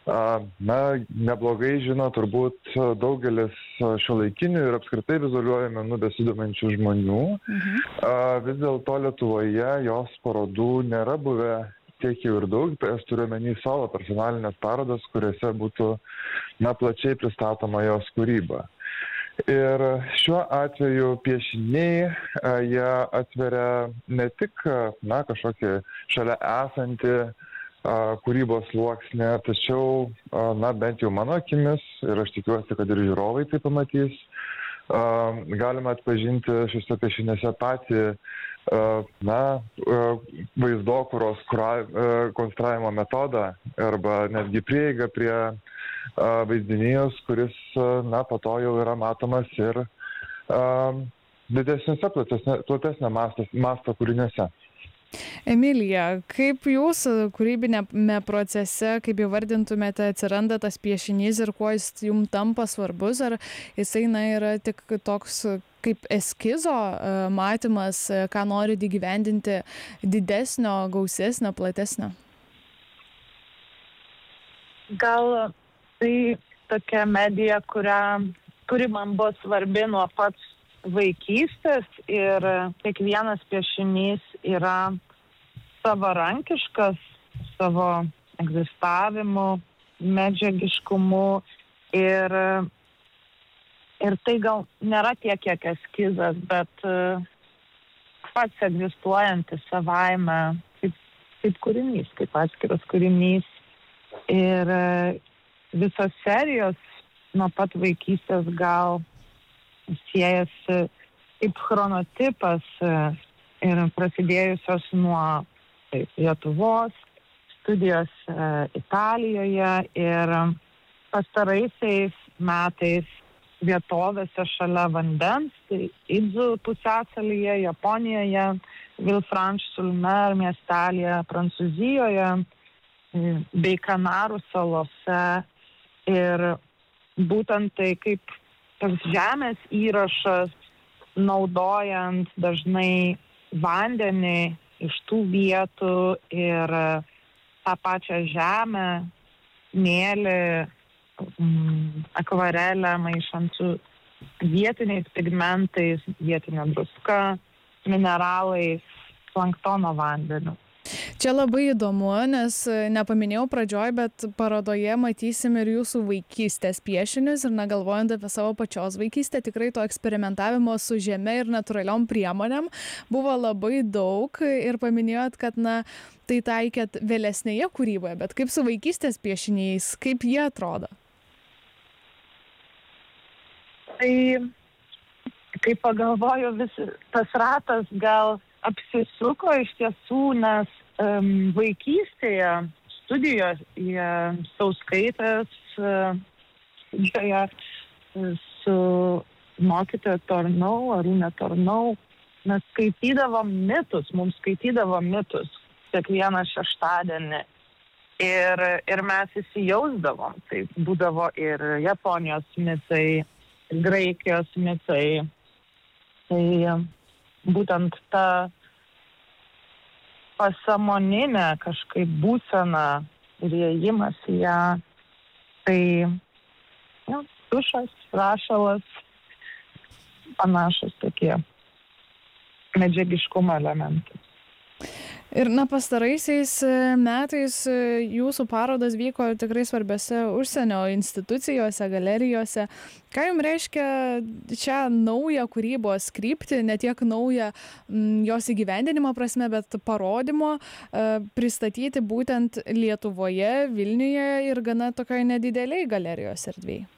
Na, neblogai žino turbūt daugelis šiuolaikinių ir apskritai vizualiuoju menu besidominčių žmonių. Vis dėlto Lietuvoje jos parodų nėra buvę tiek jau ir daug, tai aš turiu omeny savo personalinės parodas, kuriuose būtų plačiai pristatoma jos kūryba. Ir šiuo atveju piešiniai, jie atveria ne tik kažkokį šalia esantį kūrybos sluoksnį, tačiau, bent jau mano akimis, ir aš tikiuosi, kad ir žiūrovai tai pamatys, galima atpažinti šiuose piešiniuose patį vaizdokuros konstravimo metodą arba netgi prieigą prie vaizdinijos, kuris, po to jau yra matomas ir didesniuose, platesnio masto kūriniuose. Emilija, kaip jūs kūrybinėme procese, kaip įvardintumėte, atsiranda tas piešinys ir kuo jis jums tampa svarbus? Ar jisai yra tik toks kaip eskizo matymas, ką norit įgyvendinti didesnio, gausesnio, platesnio? Gal tai tokia medija, kuri man buvo svarbi nuo pats vaikystės ir kiekvienas piešinys yra savarankiškas savo egzistavimu, medžiagiškumu ir tai gal nėra tiek, kiek eskizas, bet pats egzistuojantis savaime kaip kūrinys, kaip atskiras kūrinys. Ir visos serijos nuo pat vaikystės gal siejasi kaip chronotipas ir prasidėjusios nuo Lietuvos, studijos Italijoje ir pastaraisiais metais vietovėse šalia vandens, tai Idzu pusiasalyje, Japonijoje, Villefranche-sur-Mer miestelyje, Prancūzijoje bei Kanarų salose. Ir būtent tai kaip toks žemės įrašas, naudojant dažnai vandenį iš tų vietų ir tą pačią žemę, smėlį, akvarelę maišant su vietiniais pigmentais, vietinė druska, mineralais, planktono vandeniu. Čia labai įdomu, nes nepaminėjau pradžioj, bet parodoje matysim ir jūsų vaikystės piešinius ir galvojant apie savo pačios vaikystę, tikrai to eksperimentavimo su žeme ir natūraliom priemonėm buvo labai daug ir paminėjot, kad tai taikėt vėlesnėje kūryboje, bet kaip su vaikystės piešiniais, kaip jie atrodo? Tai, kai pagalvoju, tas ratas gal apsisuko iš tiesų, nes vaikystėje studijoje Stauskaitės studijoje su mokytoja Tornau, Arūne Tornau, mes mums skaitydavo mitus kiekvieną šeštadienį ir mes įsijausdavom. Tai būdavo ir Japonijos mitai, Graikijos mitai. Tai būtent ta pasąmoninė kažkaip būsena ir įėjimas į ją, tai tušas, rašalas, panašus tokie medžiagiškumo elementai. Ir pastaraisiais metais jūsų parodos vyko tikrai svarbiose užsienio institucijose, galerijose. Ką jums reiškia čia naują kūrybos kryptį, ne tiek naują jos įgyvendinimo prasme, bet parodymo pristatyti būtent Lietuvoje, Vilniuje ir gana tokioj nedideliai galerijos erdvėj?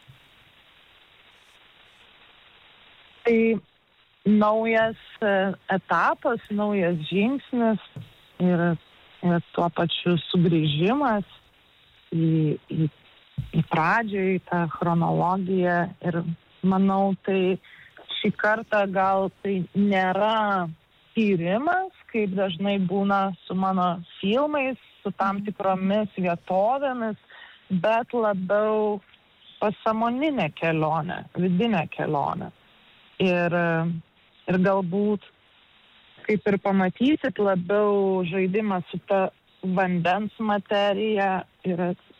Tai naujas etapas, naujas žingsnis ir tuo pačiu sugrįžimas į pradžią, į tą chronologiją. Ir manau, tai šį kartą gal tai nėra tyrimas, kaip dažnai būna su mano filmais, su tam tikromis vietovėmis, bet labiau pasąmoninė kelionė, vidinė kelionė. Ir galbūt, kaip ir pamatysit, labiau žaidimas su ta vandens materija ir